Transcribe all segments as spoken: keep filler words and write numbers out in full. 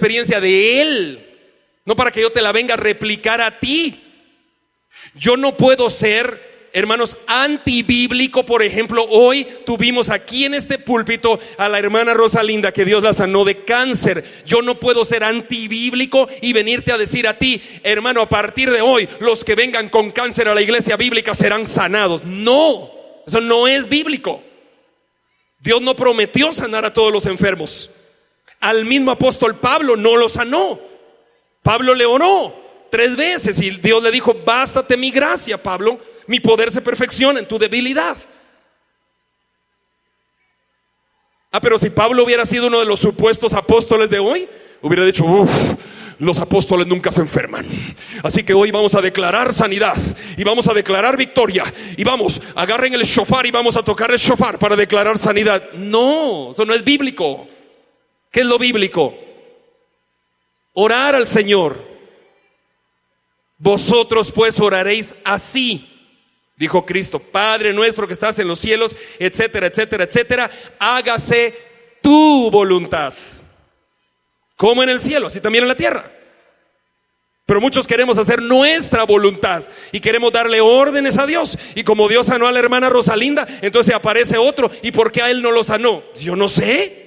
experiencia de Él, no para que yo te la venga a replicar a ti. Yo no puedo ser, hermanos, antibíblico. Por ejemplo, hoy tuvimos aquí en este púlpito a la hermana Rosalinda, que Dios la sanó de cáncer. Yo no puedo ser antibíblico y venirte a decir a ti, hermano, a partir de hoy los que vengan con cáncer a la iglesia bíblica serán sanados. No, eso no es bíblico. Dios no prometió sanar a todos los enfermos. Al mismo apóstol Pablo no lo sanó. Pablo le oró tres veces y Dios le dijo: bástate mi gracia, Pablo, mi poder se perfecciona en tu debilidad. Ah, pero si Pablo hubiera sido uno de los supuestos apóstoles de hoy, hubiera dicho: uff, los apóstoles nunca se enferman, así que hoy vamos a declarar sanidad y vamos a declarar victoria, y vamos, agarren el shofar y vamos a tocar el shofar para declarar sanidad. No, eso no es bíblico. ¿Qué es lo bíblico? Orar al Señor. Vosotros pues oraréis así, dijo Cristo: Padre nuestro que estás en los cielos, etcétera, etcétera, etcétera, hágase tu voluntad, como en el cielo, así también en la tierra. Pero muchos queremos hacer nuestra voluntad y queremos darle órdenes a Dios. Y como Dios sanó a la hermana Rosalinda, entonces aparece otro: ¿y por qué a él no lo sanó? Yo no sé.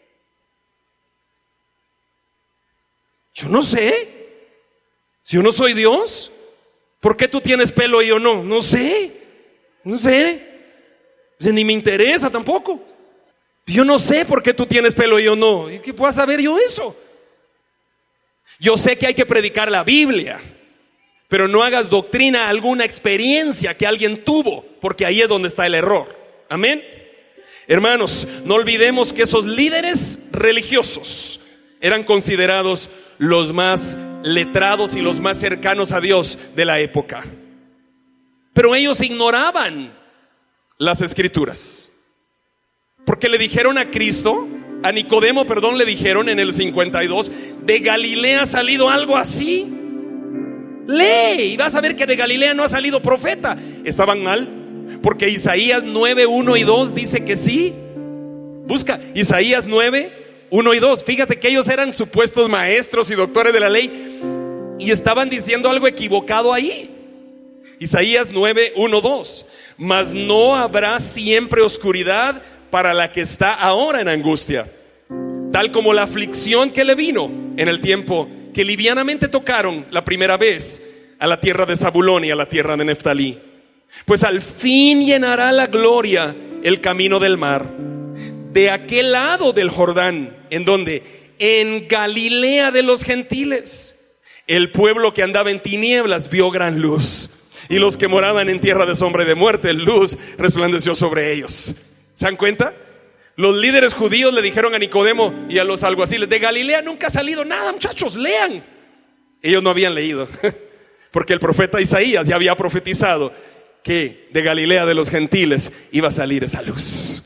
Yo no sé. Si yo no soy Dios, ¿por qué tú tienes pelo y yo no? No sé. No sé. Ni me interesa tampoco. Yo no sé por qué tú tienes pelo y yo no. ¿Y qué puedo saber yo eso? Yo sé que hay que predicar la Biblia, pero no hagas doctrina alguna experiencia que alguien tuvo, porque ahí es donde está el error. Amén. Hermanos, no olvidemos que esos líderes religiosos eran considerados los más letrados y los más cercanos a Dios de la época. Pero ellos ignoraban las escrituras, porque le dijeron a Cristo, a Nicodemo, perdón, le dijeron en el cincuenta y dos: de Galilea ha salido algo así. Lee y vas a ver que de Galilea no ha salido profeta. Estaban mal, porque Isaías nueve, uno y dos dice que sí. Busca Isaías nueve, uno y dos. Fíjate que ellos eran supuestos maestros y doctores de la ley y estaban diciendo algo equivocado ahí. Isaías nueve, uno, dos: mas no habrá siempre oscuridad para la que está ahora en angustia, tal como la aflicción que le vino en el tiempo que livianamente tocaron la primera vez a la tierra de Zabulón y a la tierra de Neftalí. Pues al fin llenará la gloria el camino del mar, de aquel lado del Jordán, en donde, en Galilea de los gentiles, el pueblo que andaba en tinieblas vio gran luz, y los que moraban en tierra de sombra y de muerte, luz resplandeció sobre ellos. ¿Se dan cuenta? Los líderes judíos le dijeron a Nicodemo y a los alguaciles: de Galilea nunca ha salido nada, muchachos, lean. Ellos no habían leído, porque el profeta Isaías ya había profetizado que de Galilea de los gentiles iba a salir esa luz.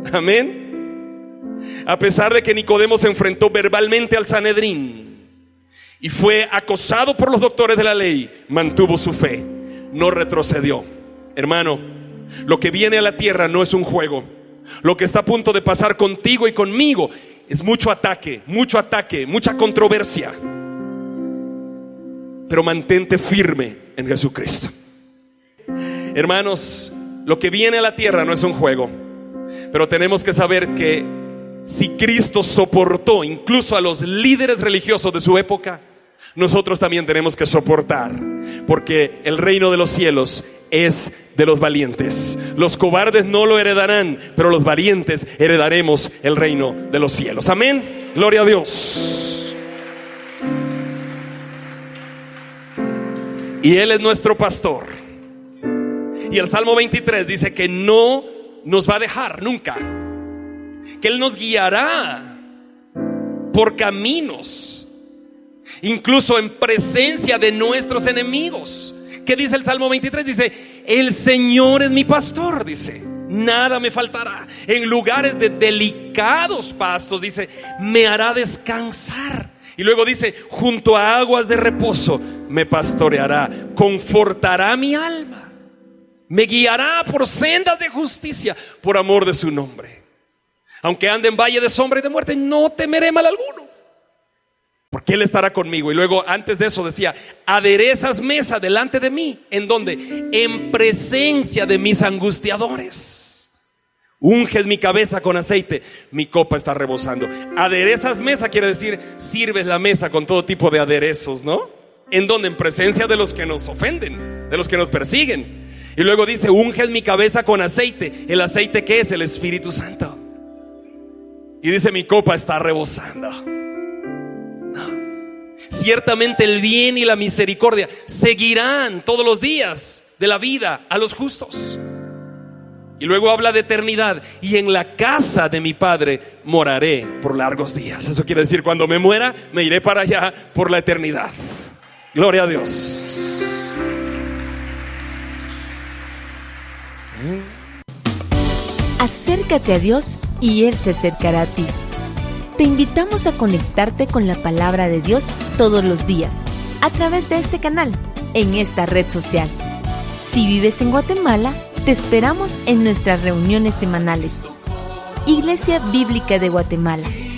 Amén. A pesar de que Nicodemo se enfrentó verbalmente al Sanedrín y fue acosado por los doctores de la ley, mantuvo su fe, no retrocedió. Hermano, lo que viene a la tierra no es un juego. Lo que está a punto de pasar contigo y conmigo es mucho ataque, mucho ataque, mucha controversia. Pero mantente firme en Jesucristo. Hermanos, lo que viene a la tierra no es un juego, pero tenemos que saber que si Cristo soportó incluso a los líderes religiosos de su época, nosotros también tenemos que soportar, porque el reino de los cielos es de los valientes. Los cobardes no lo heredarán, pero los valientes heredaremos el reino de los cielos. Amén. Gloria a Dios. Y Él es nuestro pastor. Y el Salmo veintitrés dice que no nos va a dejar nunca, que Él nos guiará por caminos, incluso en presencia de nuestros enemigos. ¿Qué dice el Salmo veintitrés? Dice: el Señor es mi pastor, dice, nada me faltará. En lugares de delicados pastos, dice, me hará descansar. Y luego dice: junto a aguas de reposo me pastoreará, confortará mi alma, me guiará por sendas de justicia por amor de su nombre. Aunque ande en valle de sombra y de muerte, no temeré mal alguno, que Él estará conmigo. Y luego antes de eso decía: aderezas mesa delante de mí. ¿En dónde? En presencia de mis angustiadores. Unges mi cabeza con aceite, mi copa está rebosando. Aderezas mesa quiere decir sirves la mesa con todo tipo de aderezos, ¿no? ¿En dónde? En presencia de los que nos ofenden, de los que nos persiguen. Y luego dice: unges mi cabeza con aceite. ¿El aceite qué es? El Espíritu Santo. Y dice: mi copa está rebosando. No. Ciertamente el bien y la misericordia seguirán todos los días de la vida a los justos. Y luego habla de eternidad: y en la casa de mi Padre moraré por largos días. Eso quiere decir, cuando me muera, me iré para allá por la eternidad. Gloria a Dios. Acércate a Dios y Él se acercará a ti. Te invitamos a conectarte con la palabra de Dios todos los días, a través de este canal, en esta red social. Si vives en Guatemala, te esperamos en nuestras reuniones semanales. Iglesia Bíblica de Guatemala,